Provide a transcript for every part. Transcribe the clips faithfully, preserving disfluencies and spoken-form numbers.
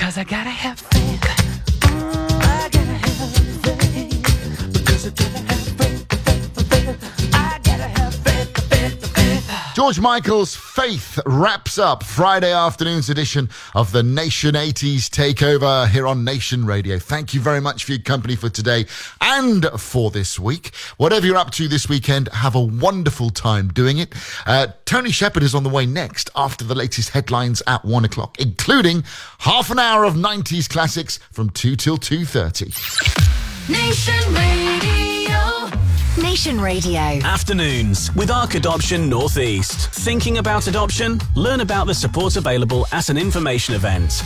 Because I gotta have faith. I gotta have faith. Because I gotta have faith, faith, faith. I gotta have faith, faith, faith. George Michael's Faith wraps up Friday afternoon's edition of the Nation eighties Takeover here on Nation Radio. Thank you very much for your company for today and for this week. Whatever you're up to this weekend, have a wonderful time doing it. Uh, Tony Shepherd is on the way next after the latest headlines at one o'clock, including half an hour of nineties classics from two till two thirty. Nation Radio. Nation Radio. Afternoons with Arc Adoption Northeast. Thinking about adoption? Learn about the support available at an information event.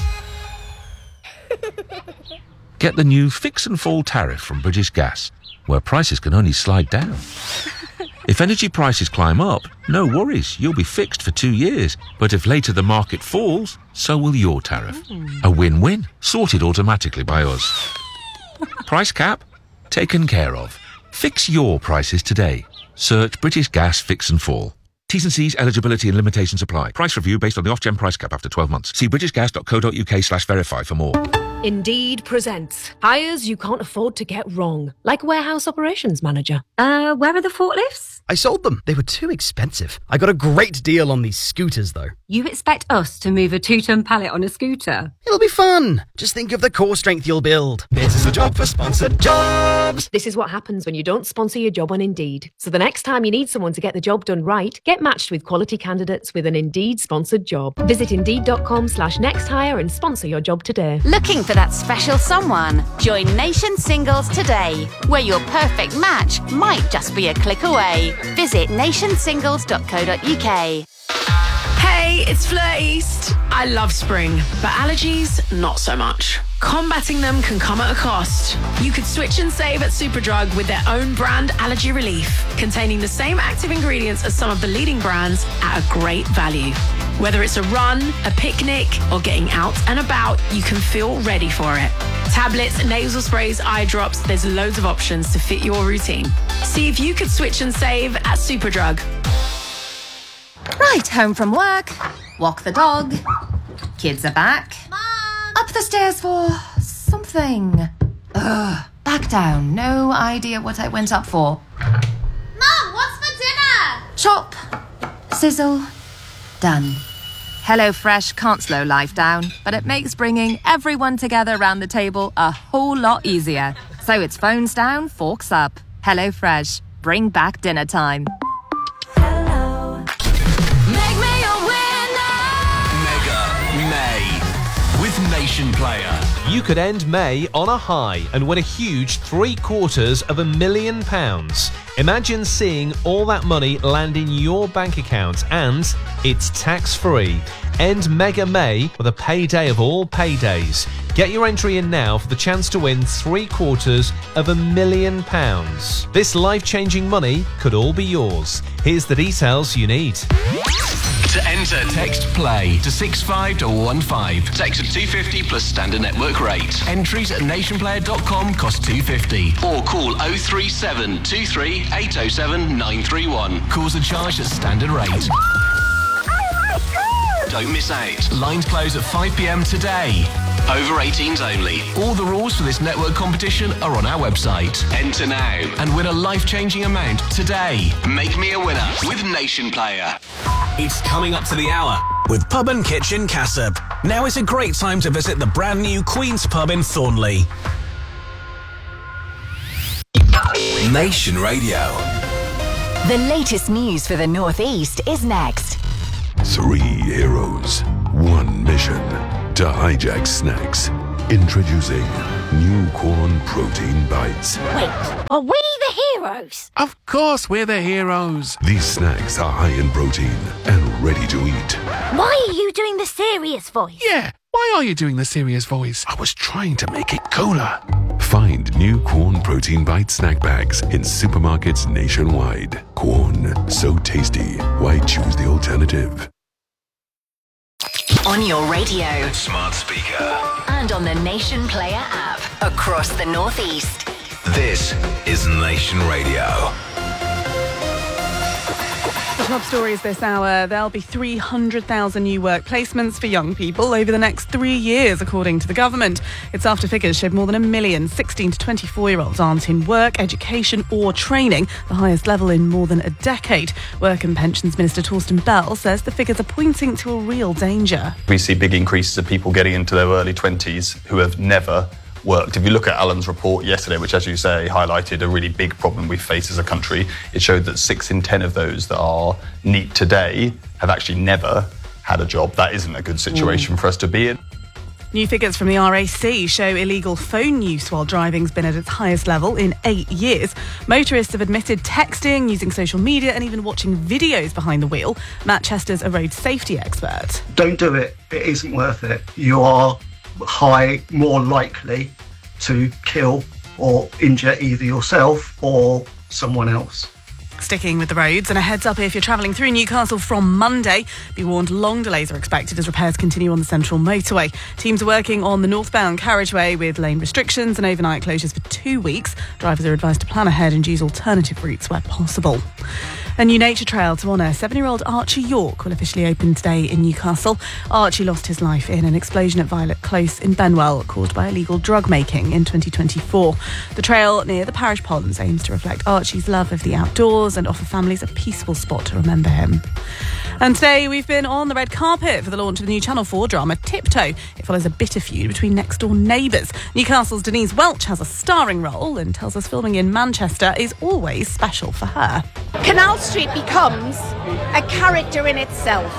Get the new Fix and Fall tariff from British Gas, where prices can only slide down. If energy prices climb up, no worries, you'll be fixed for two years. But if later the market falls, so will your tariff. A win-win, sorted automatically by us. Price cap? Taken care of. Fix your prices today. Search British Gas Fix and Fall. T's and C's, eligibility and limitations apply. Price review based on the off-gen price cap after twelve months. See britishgas.co.uk slash verify for more. Indeed presents hires you can't afford to get wrong, like warehouse operations manager. Uh, where are the forklifts? I sold them. They were too expensive. I got a great deal on these scooters, though. You expect us to move a two-ton pallet on a scooter? It'll be fun. Just think of the core strength you'll build. This is the job for sponsored jobs. This is what happens when you don't sponsor your job on Indeed. So the next time you need someone to get the job done right, get matched with quality candidates with an Indeed sponsored job. Visit Indeed.com slash next hire and sponsor your job today. Looking for that special someone? Join Nation Singles today, where your perfect match might just be a click away. Visit nation singles dot co dot uk. Hey, it's Fleur East. I love spring, but allergies, not so much. Combating them can come at a cost. You could switch and save at Superdrug with their own brand Allergy Relief, containing the same active ingredients as some of the leading brands at a great value. Whether it's a run, a picnic, or getting out and about, you can feel ready for it. Tablets, nasal sprays, eye drops, there's loads of options to fit your routine. See if you could switch and save at Superdrug. Right, home from work, walk the dog, kids are back, Mom! Up the stairs for something. Ugh, back down, no idea what I went up for. Mom, what's for dinner? Chop, sizzle, done. HelloFresh can't slow life down, but it makes bringing everyone together around the table a whole lot easier. So it's phones down, forks up. HelloFresh, bring back dinner time. Nation Player. You could end May on a high and win a huge three quarters of a million pounds. Imagine seeing all that money land in your bank account, and it's tax-free. End Mega May with a payday of all paydays. Get your entry in now for the chance to win three quarters of a million pounds. This life-changing money could all be yours. Here's the details you need. To enter, text PLAY to six five one five. Text at two fifty plus standard network rate. Entries at nation player dot com cost two fifty. Or call oh three seven two three eight oh seven nine three one. Calls are charged at standard rate. Don't miss out. Lines close at five p.m. today. Over eighteens only. All the rules for this network competition are on our website. Enter now and win a life-changing amount today. Make me a winner with Nation Player. It's coming up to the hour with Pub and Kitchen Cassop. Now is a great time to visit the brand new Queen's Pub in Thornley. Nation Radio. The latest news for the North East is next. Three heroes, one mission: to hijack snacks. Introducing new corn protein bites. Wait, are we the heroes? Of course we're the heroes. These snacks are high in protein and ready to eat. Why are you doing the serious voice? Yeah, why are you doing the serious voice? I was trying to make it cooler. Find new corn protein bite snack bags in supermarkets nationwide. Corn, so tasty. Why choose the alternative? On your radio, smart speaker, and on the Nation Player app across the North East. This is Nation Radio. the top stories this hour. There'll be three hundred thousand new work placements for young people over the next three years, according to the government. It's after figures showed more than a million sixteen to twenty-four-year-olds aren't in work, education or training, the highest level in more than a decade. Work and Pensions Minister Torsten Bell says the figures are pointing to a real danger. We see big increases of people getting into their early twenties who have never worked. If you look at Alan's report yesterday, which, as you say, highlighted a really big problem we face as a country, it showed that six in ten of those that are NEET today have actually never had a job. That isn't a good situation mm. for us to be in. New figures from the R A C show illegal phone use while driving's been at its highest level in eight years. Motorists have admitted texting, using social media and even watching videos behind the wheel. Matt Chester's a road safety expert. Don't do it. It isn't worth it. You are high, more likely to kill or injure either yourself or someone else. Sticking with the roads, and a heads up if you're travelling through Newcastle from Monday. Be warned, long delays are expected as repairs continue on the central motorway. Teams are working on the northbound carriageway with lane restrictions and overnight closures for two weeks. Drivers are advised to plan ahead and use alternative routes where possible. A new nature trail to honour seven-year-old Archie York will officially open today in Newcastle. Archie lost his life in an explosion at Violet Close in Benwell caused by illegal drug making in twenty twenty-four. The trail near the parish ponds aims to reflect Archie's love of the outdoors and offer families a peaceful spot to remember him. And today we've been on the red carpet for the launch of the new Channel four drama Tiptoe. It follows a bitter feud between next-door neighbours. Newcastle's Denise Welch has a starring role and tells us filming in Manchester is always special for her. Canal Street becomes a character in itself.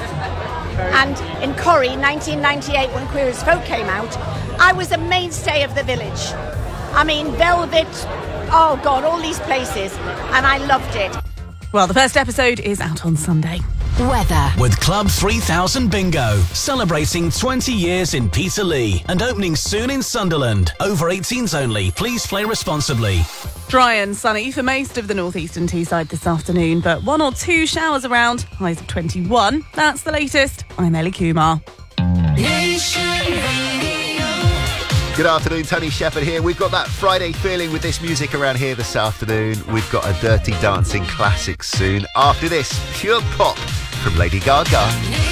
And in Corrie, nineteen ninety-eight, when Queer as Folk came out, I was a mainstay of the village. I mean, Velvet, oh God, all these places. And I loved it. Well, the first episode is out on Sunday. Weather. With Club three thousand Bingo, celebrating twenty years in Peterlee and opening soon in Sunderland. Over eighteens only. Please play responsibly. Dry and sunny for most of the northeastern Teesside this afternoon, but one or two showers around, highs of twenty-one. That's the latest. I'm Ellie Kumar. Good afternoon, Tony Shepherd here. We've got that Friday feeling with this music around here this afternoon. We've got a Dirty Dancing classic soon. After this, pure pop from Lady Gaga.